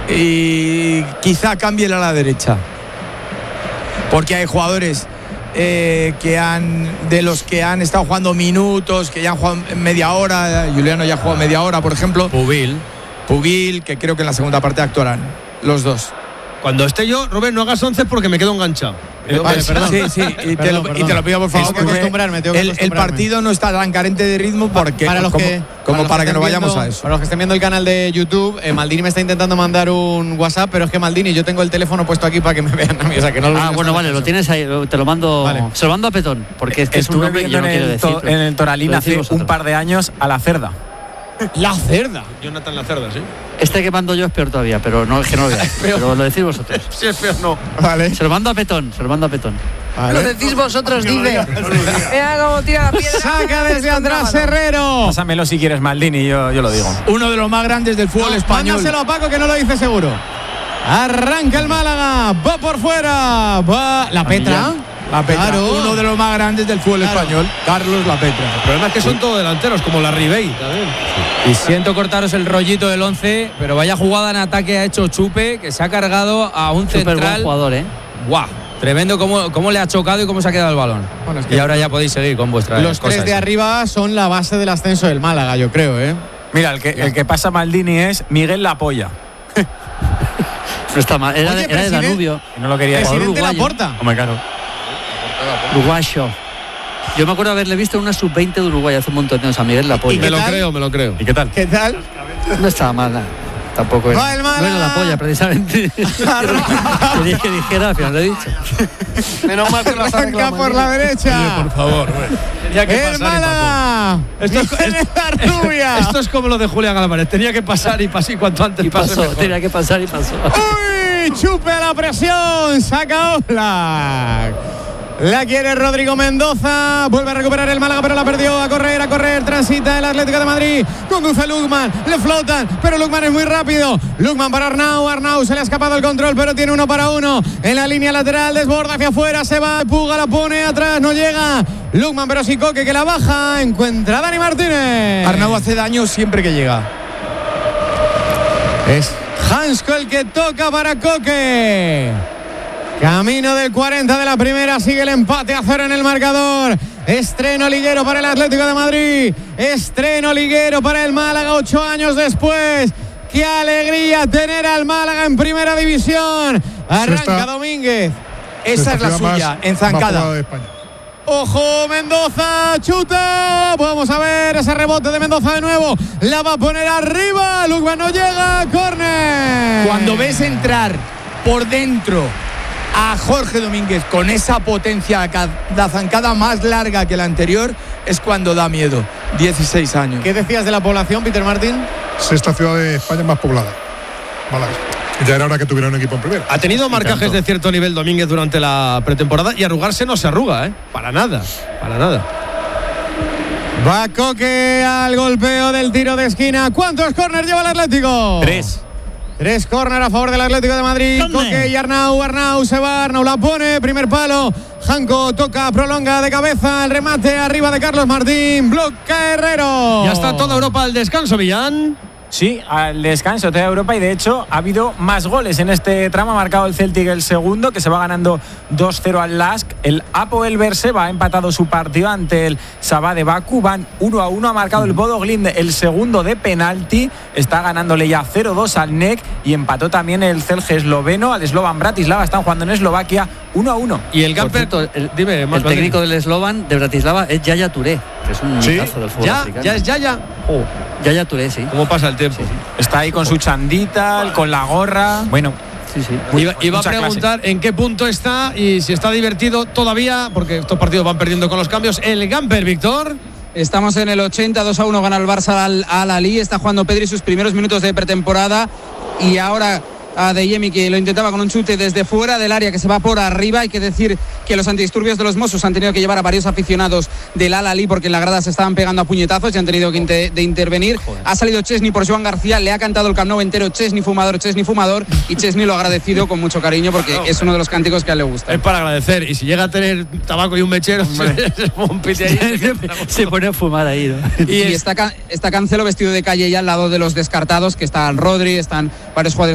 y quizá cambie a la derecha, porque hay jugadores de los que han estado jugando minutos, que ya han jugado media hora. Juliano ya ha jugado media hora, por ejemplo. Pugil, que creo que en la segunda parte actuarán los dos. Cuando esté yo, Rubén, no hagas 11 porque me quedo enganchado. Vale, perdón. Sí, y te lo pido por favor. Tengo que acostumbrarme. El partido no está tan carente de ritmo porque para que no vayamos a eso. Para los que estén viendo el canal de YouTube, Maldini me está intentando mandar un WhatsApp, pero es que Maldini, yo tengo el teléfono puesto aquí para que me vean a mí. O sea, que no vale, lo tienes ahí, te lo mando. Vale. Se lo mando a Petón, porque es que es un nombre que yo no quiero decir. En el Toralín hace un par de años a La Cerda. La Cerda. Jonathan La Cerda, sí. Este que mando yo es peor todavía, pero no es que no lo veáis. Pero lo decís vosotros. Si es peor, no. Vale. Se lo mando a Petón. Vale. Lo decís vosotros, dice. Mira cómo tira la piedra. Saca desde atrás Herrero. Pásamelo si quieres, Maldini, yo lo digo. Uno de los más grandes del fútbol español. Mándaselo a Paco, que no lo dice seguro. Arranca el Málaga. Va por fuera. Va la Petra. Claro. Uno de los más grandes del fútbol español, Carlos La Petra. El problema es que son todos delanteros, como la Ribey también. Y siento cortaros el rollito del 11, pero vaya jugada en ataque ha hecho Chupe, que se ha cargado a un central. Buen jugador, ¡Guau! Tremendo cómo le ha chocado y cómo se ha quedado el balón. Bueno, es que y ahora ya podéis seguir con vuestras Los cosas. Tres de arriba son la base del ascenso del Málaga, yo creo, Mira, el que pasa Maldini es Miguel La Polla. No está mal, era de Danubio. Y no lo quería decir. Presidente Laporta. Hombre, claro. Uruguayo. Yo me acuerdo haberle visto en una sub-20 de Uruguay hace un montón de años a Miguel La Polla. Me lo creo. ¿Y qué tal? No estaba mal, tampoco es. No era La Polla, precisamente. Quería que dijera, al final lo he dicho. Menos mal que lo has Arranca por la derecha. Oye, por favor, tenía que el pasar Málaga. la rubia. Esto es como lo de Julián Álvarez. Tenía que pasar y pasar, y cuanto antes pasó. Tenía que pasar y pasó. ¡Uy! Chupe a la presión. Saca Oblak. La quiere Rodrigo Mendoza. Vuelve a recuperar el Málaga, pero la perdió. A correr. Transita el Atlético de Madrid. Conduce Lukman. Le flotan, pero Lukman es muy rápido. Lukman para Arnau. Arnau se le ha escapado el control, pero tiene 1-1. En la línea lateral, desborda hacia afuera. Se va, Puga la pone atrás. No llega Lukman, pero sí Coque que la baja. Encuentra a Dani Martínez. Arnau hace daño siempre que llega. Es Hansko el que toca para Coque. Camino del 40 de la primera, sigue el empate a 0 en el marcador. Estreno liguero para el Atlético de Madrid. Estreno liguero para el Málaga 8 años después. ¡Qué alegría tener al Málaga en primera división! Arranca Domínguez. Esa es la suya, enzancada. ¡Ojo, Mendoza! ¡Chuta! Vamos a ver ese rebote de Mendoza de nuevo. La va a poner arriba. Lukman no llega. ¡Córner! Cuando ves entrar por dentro a Jorge Domínguez con esa potencia, la zancada más larga que la anterior, es cuando da miedo. 16 años. ¿Qué decías de la población, Peter Martín? Sexta ciudad de España más poblada, Málaga. Ya era hora que tuviera un equipo en primera. Ha tenido marcajes de cierto nivel Domínguez durante la pretemporada y arrugarse no se arruga, Para nada. Va Coque al golpeo del tiro de esquina. ¿Cuántos córner lleva el Atlético? 3 córner a favor del Atlético de Madrid. Coque y Arnau se va. Arnau la pone. Primer palo. Janko toca, prolonga de cabeza. El remate arriba de Carlos Martín. Bloca Herrero. Ya está toda Europa al descanso, Millán. Sí, al descanso toda Europa, y de hecho ha habido más goles en este tramo. Ha marcado el Celtic el segundo, que se va ganando 2-0 al Lask. El Apoel Berseba ha empatado su partido ante el Sabah de Bakú. Van 1-1. Ha marcado el Bodo Glimt el segundo de penalti. Está ganándole ya 0-2 al NEC, y empató también el Celje esloveno al Slovan Bratislava. Están jugando en Eslovaquia 1-1. Y el Gamper, el técnico del Slovan de Bratislava es Yaya Touré, que es un cazo del fútbol africano. Ya es Yaya. Yaya Touré, sí. ¿Cómo pasa el tiempo? Sí. Está ahí con su chandita, con la gorra. Bueno, sí. Iba a preguntar en qué punto está y si está divertido todavía, porque estos partidos van perdiendo con los cambios. El Gamper, Víctor. Estamos en el 80, 2-1 gana el Barça al Al-Ahly. Está jugando Pedri sus primeros minutos de pretemporada, y ahora a Deyemi, que lo intentaba con un chute desde fuera del área, que se va por arriba. Hay que decir que los antidisturbios de los Mossos han tenido que llevar a varios aficionados del Al-Ahly porque en la grada se estaban pegando a puñetazos y han tenido que intervenir. Ha salido Chesney por Joan García, le ha cantado el Camp Nou entero: Chesney fumador, y Chesney lo ha agradecido con mucho cariño, porque es uno de los cánticos que a él le gusta. Es para agradecer, y si llega a tener tabaco y un mechero, se pone a fumar ahí, ¿no? Y está Cancelo vestido de calle ya al lado de los descartados, que están Rodri, están varios jugadores